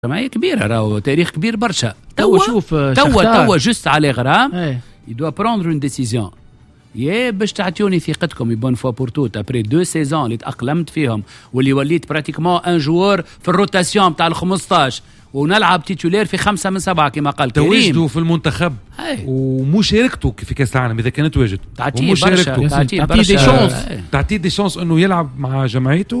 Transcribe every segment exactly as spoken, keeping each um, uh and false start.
جمعية كبيرة راهو تاريخ كبير برشا. توا شوف توا توا جست على غرام يدوا بروندر اون ديسيزيون يا باش تعطيوني ثقتكم يبون فوا بور توت ابري دو سيزون اللي تأقلمت فيهم واللي وليت براتيكمون ان جوار في الروتاسيون تاع ال خمسطاش ونلعب تيتولير في خمسة من سبعة كما قال كريم. تواجدوا في المنتخب ومشاركته في كأس العالم إذا كانت واجد تعطيه برشا تعطيه دي شانس تعطيه دي شانس إنه يلعب مع جمعيته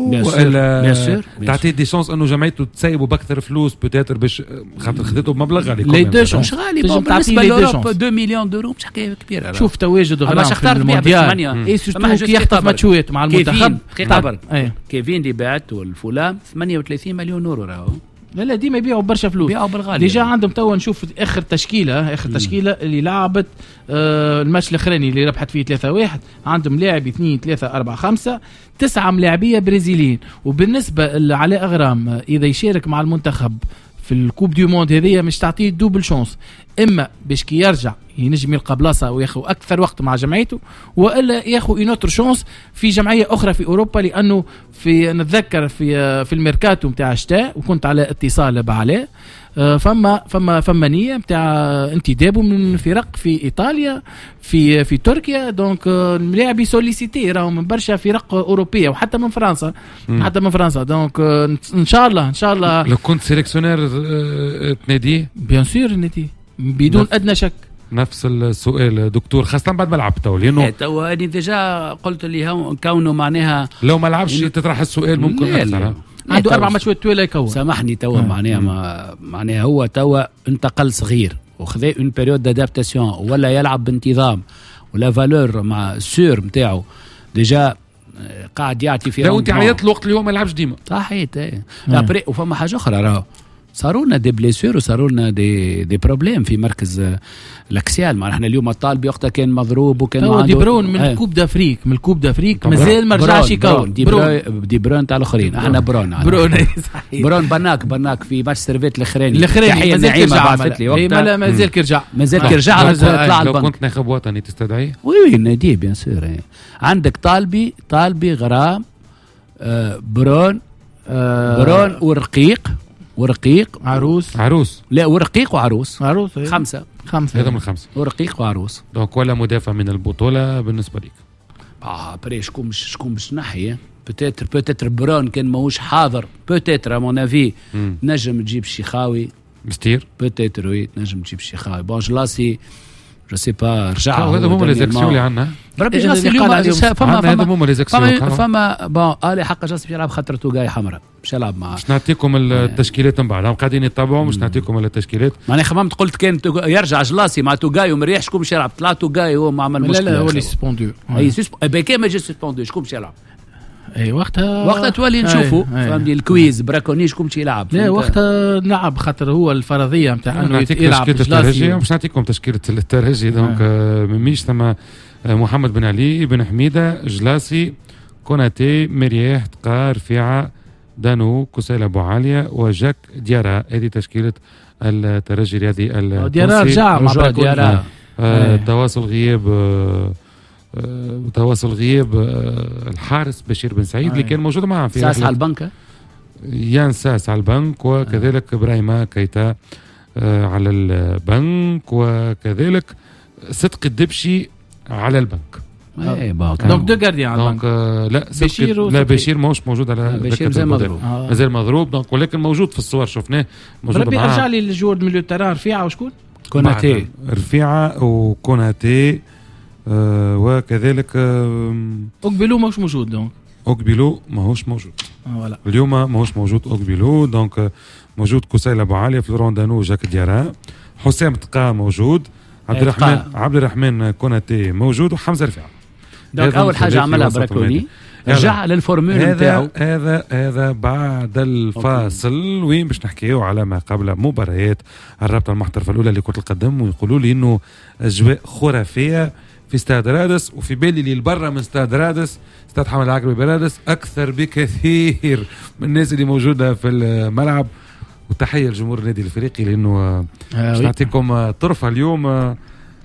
ولا تعطيه دي شانس إنه جمعيته تسيبه بأكثر فلوس بتاتر باش خاطر خذته بمبلغ غالي. لي دو شانس مش غالي بالنسبة لأوروبا اثنين مليون دورو مش حكاية كبيرة. شوف تواجد غرام في المونديال اي سورتو كي يخطف ماتشوات مع المنتخب. كيفين اللي بعته الفولام ثمانية وثلاثين مليون يورو راهو. لا لا ديما يبيعوا برشا فلوس بيعوا بالغالي ديجا عندهم توا نشوف اخر تشكيله اخر تشكيله اللي لعبت آه الماتش الاخراني اللي ربحت فيه ثلاثة واحد عندهم لاعب اثنين ثلاثة أربعة خمسة تسعة ملاعبيه برازيليين. وبالنسبه لعلاء غرام اذا يشارك مع المنتخب في الكوب دي موند هذيا مش تعطيه دوبل شانس اما باش كي يرجع ينجم يلقى بلاصه وياخذ اكثر وقت مع جمعيته والا ياخذ انوتر شانس في جمعيه اخرى في اوروبا. لانه في نتذكر في في الميركاتو نتاع الشتاء وكنت على اتصال بعلاء فما فما فما نيه نتاع انتدابه من فرق في ايطاليا في في تركيا. دونك اللاعب يسوليسيتي راهو من برشا فرق اوروبيه وحتى من فرنسا مم. حتى من فرنسا. دونك ان شاء الله ان شاء الله لو كنت سيليكسيونير تناديه بيان سور ناديه بدون نفس ادنى شك. نفس السؤال دكتور خاصة بعد ما لعب تو لأنه تو أنا ديجا قلت لي كونه معناها لو ما لعبش تطرح السؤال ممكن أكثر. عنده أربع ماتشات طويلة يكون. سامحني توا معناها ما معناها هو توا انتقل صغير وخذ اون بيريود دادابتاسيون ولا يلعب بانتظام ولا فالور مع السور نتاعو ديجا قاعد يعطي في. لو أنت عيطت الوقت اللي هو ما لعبش ديما صحيت ايه ابري. وفما حاجة أخرى راهو صاروا لنا دي بليسور وصاروا لنا دي دي بروبليم في مركز الاكسيال. ما احنا اليوم الطالب وقتها كان مضروب وكان عنده دي برون من الكوب دافريك من الكوب دافريك مازال ما رجعش يكون دي برون دي برون تاع الاخرين. احنا برون برون صحيح برون بناك بناك في ماتش سيرفيت الاخراني الاخراني مازال كيرجع لي مازال كيرجع مازال كيرجع طلع لو كنت ناخب وطني تستدعيه وي وي نادي بيان سور. عندك طالبي طالبي غرام برون برون ورقيق ورقيق عروس عروس لا ورقيق وعروس عروس خمسة خمسة هذا من خمسة ورقيق وعروس. دونك ولا مدافع من البطولة بالنسبة ليك. اه بري شكون مش شكون باش نحي بوتيتر بوتيتر برون كان ماهوش حاضر بوتيتر مون افي نجم تجيب الشيخاوي مستير بوتيتر وي نجم تجيب الشيخاوي بون جلاسي جو سي با رجع. هذا هما لي زاكسيون اللي عندنا بربي جلاسي اليوم فما هذا هما لي زاكسيون فما بون قال حق جلاسي يلعب خاطر توغاي حمراء مش يلعب معاه. مش نعطيكم التشكيلات من بعد قاعدين يتابعوا مش نعطيكم التشكيلات. ماني خممت قلت كان يرجع جلاسي مع توغاي ومريح شكون باش يلعب طلع توغاي هو ما عمل مشكله. لا لا هو اللي سسبوندو اي سسبوندو كان ما جا سسبوندو شكون باش يلعب اي وقتها وقتها تولي نشوفوا فهمني الكويز براكوني شكون باش يلعب. لا وقتها نلعب خاطر هو الفرضيه نتاع انه يلعب الترجي مش نعطيكم تشكيله الترجي. دونك ميش ثم محمد بن علي بن حميده جلاسي كوناتي مريح تقار رفيعه دانو كسيل ابو عاليه وجاك ديارا. هذه تشكيله الترجي الرياضي التونسي. ديارا رجع مع ديارا تواصل غياب أه تواصل غياب أه الحارس بشير بن سعيد اللي كان موجود معه في ساس على البنك يان ساس على البنك وكذلك ابراهيم كيتا أه على البنك وكذلك صدق الدبشي على البنك. اي دونك دو جارديان على البنك. لا بشير لا بشير ماهوش موجود على بشير مازال مضروب مازال مضروب دونك ولكن موجود في الصور شفناه موجود معاه. ربي ارجع لي الجوار ميليو تران رفيعه وشكون كوناتي رفيعه وكوناتي آه وكذلك آه أقبلو ماهوش موجود. دونك أقبلو ماهوش موجود آه اليوم ماهوش موجود أقبلو. دونك آه موجود كوسيل أبو علي فلوران دانو جاك ديارا حسام تقا موجود عبد الرحمن عبد الرحمن كوناتي موجود وحمزة رفيع. دونك أول حاجة عملها براكوني رجع للفورمول نتاعو. هذا هذا بعد الفاصل وين باش نحكيو على ما قبل مباريات الرابطة المحترفة الأولى لكرة القدم. ويقولوا لي إنه أجواء خرافية في استاد رادس وفي بالي اللي البرة من استاد رادس استاد حمد العقربي برادس أكثر بكثير من الناس اللي موجودة في الملعب. وتحية لجمهور النادي الفريقي لأنه باش نعطيكم طرفة اليوم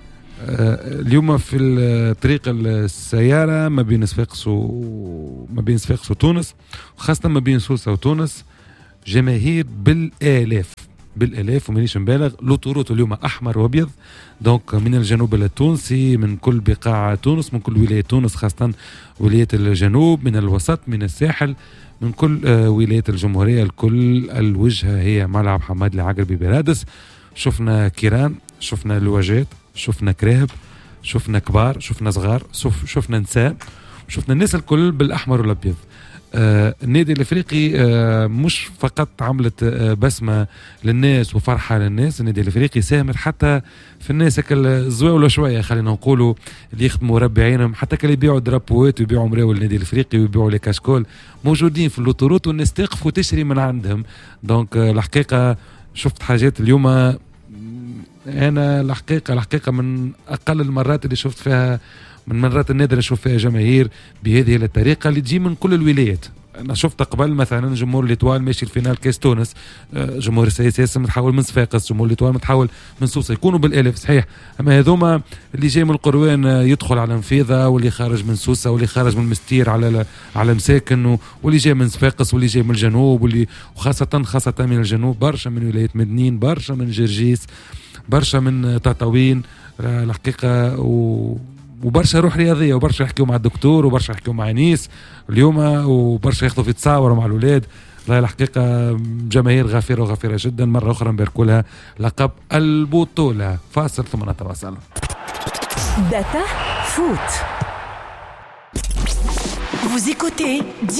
اليوم في طريق السيارة ما بين صفاقس ما بين صفاقس وتونس وخاصة ما بين سوسة وتونس جماهير بالالاف بالالاف ومانيش مبالغ. لوطوروت اليوم احمر وابيض دونك من الجنوب التونسي، من كل بقاع تونس، من كل ولايات تونس خاصه ولايات الجنوب، من الوسط، من الساحل، من كل آه ولايات الجمهوريه الكل. الوجهه هي ملعب حماد العقربي برادس. شفنا كيران، شفنا لواجات، شفنا كراهب، شفنا كبار، شفنا صغار، شفنا نساء، شفنا الناس الكل بالاحمر والابيض. آه النادي الافريقي آه مش فقط عملت آه بسمه للناس وفرحه للناس، النادي الافريقي ساهمت حتى في الناس الزواوله شويه خلينا نقولوا اللي يخدموا ربي عينهم، حتى اللي يبيعوا درابوات ويبيعوا مراوي النادي الافريقي ويبيعوا لي كاشكول موجودين في اللوطوروت والناس تقف وتشري من عندهم. دونك آه الحقيقه شفت حاجات اليوم انا الحقيقه الحقيقه من اقل المرات اللي شفت فيها، من مرات النادرة نشوف فيها جماهير بهذه الطريقة اللي تجي من كل الولايات. أنا شفت قبل مثلا جمهور الإطوال ماشي الفينال كاس تونس، جمهور السياسي متحول من صفاقس، جمهور الإطوال متحول من سوسة، يكونوا بالآلاف صحيح، أما هذوما اللي جاي من القروان يدخل على نفيذة، واللي خارج من سوسة، واللي خارج من مستير على على مساكن، واللي جاي من صفاقس، واللي جاي من الجنوب، واللي وخاصة خاصة من الجنوب، برشا من ولاية مدنين، برشا من جرجيس، برشا من تطاوين الحقيقة، و وبرشا روح رياضيه، وبرشا يحكيوا مع الدكتور، وبرشا يحكيوا مع نيس اليوم، وبرشا ياخذوا في تصاور مع الاولاد. لا الحقيقه جماهير غفيره وغفيره جدا. مره اخرى نبارك لها لقب البطوله. فاصل ثم نتواصل. داتا فوت. Vous écoutez